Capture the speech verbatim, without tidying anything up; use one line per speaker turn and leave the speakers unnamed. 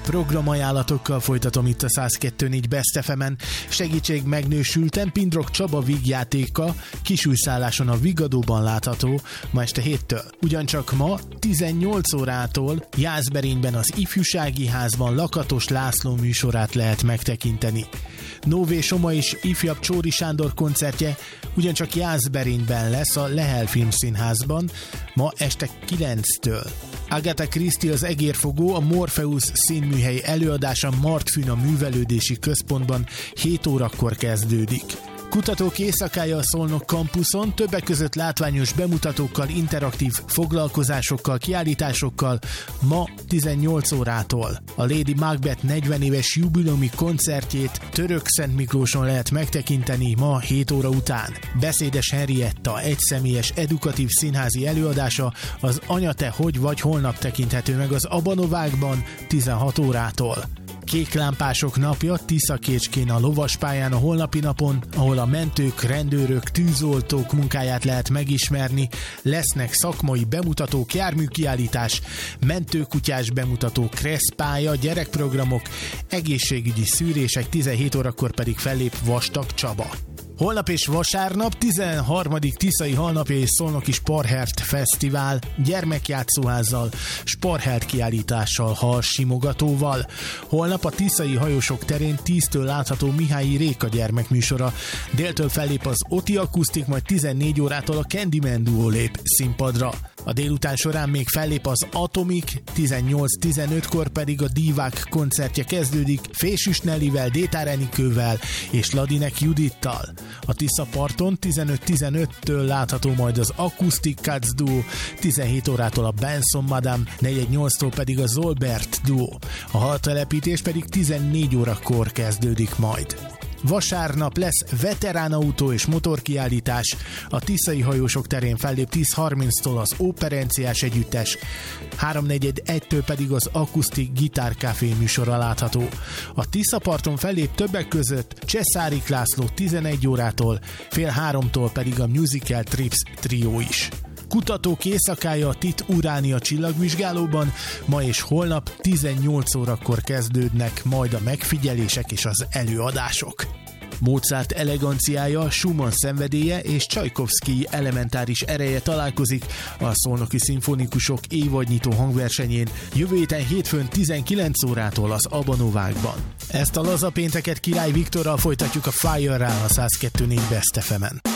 Programajánlatokkal folytatom itt a száz kettő négy Best ef emen. Segítség megnősültem, Pindrok Csaba vígjátéka Kisújszálláson a Vigadóban látható ma este héttől. Ugyancsak ma tizennyolc órától Jászberényben az Ifjúsági Házban Lakatos László műsorát lehet megtekinteni. Nové Soma és ifjabb Csóri Sándor koncertje ugyancsak Jászberényben lesz a Lehel Filmszínházban ma este kilenctől. Agatha Christie az Egérfogó, a Morpheus színműhely előadása Martfűn a Művelődési Központban hét órakor kezdődik. Kutatók éjszakája a Szolnok kampuszon, többek között látványos bemutatókkal, interaktív foglalkozásokkal, kiállításokkal ma tizennyolc órától. A Lady Macbeth negyven éves jubileumi koncertjét Törökszent Miklóson lehet megtekinteni ma hét óra után. Beszédes Henrietta egyszemélyes edukatív színházi előadása az Anya te hogy vagy holnap tekinthető meg az Abanovákban tizenhat órától. Kéklámpások napja Tiszakécskén a Lovaspályán a holnapi napon, ahol a mentők, rendőrök, tűzoltók munkáját lehet megismerni, lesznek szakmai bemutatók, járműkiállítás, mentőkutyás bemutató, kresszpálya, gyerekprogramok, egészségügyi szűrések, tizenhét órakor pedig fellép Vastag Csaba. Holnap és vasárnap tizenharmadik Tiszai Halnapja és Szolnoki Sparhert Fesztivál gyermekjátszóházzal, Sparhert kiállítással, halsimogatóval. Holnap a Tiszai Hajósok terén tíztől látható Mihályi Réka gyermekműsora. Déltől fellép az Oti Akusztik, majd tizennégy órától a Candyman Duo lép színpadra. A délután során még fellép az Atomic, tizennyolc tizenötkor pedig a Divák koncertje kezdődik Fésűs Nellivel, Détár Enikővel és Ladinek Judittal. A Tiszaparton tizenöt tizenöttől látható majd az Acoustic Cuts Duo, tizenhét órától a Benson Madame, negyven nyolctól pedig a Zolbert Duo. A haltelepítés pedig tizennégy órakor kezdődik majd. Vasárnap lesz veteránautó és motorkiállítás. A Tiszai Hajósok terén fellép tíz harminctól az Operenciás Együttes, háromnegyed egytől pedig az Akusztik Gitár Café műsora látható. A Tiszaparton fellép többek között Cseszárik László tizenegy órától, fél háromtól pedig a Musical Trips trió is. Kutatók éjszakája a Tit Uránia csillagvizsgálóban, ma és holnap tizennyolc órakor kezdődnek majd a megfigyelések és az előadások. Mozart eleganciája, Schumann szenvedélye és Csajkovszkij elementáris ereje találkozik a Szolnoki Szimfonikusok évadnyitó hangversenyén jövő héten hétfőn tizenkilenc órától az Abanovákban. Ezt a laza pénteket Király Viktorral folytatjuk a Fire-rel a száz kettő négy Best ef emen.